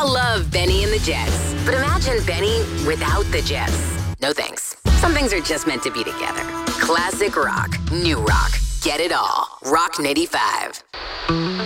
all love Benny and the Jets. But imagine Benny without the Jets. No thanks. Some things are just meant to be together. Classic rock, new rock. Get it all. Rock 95.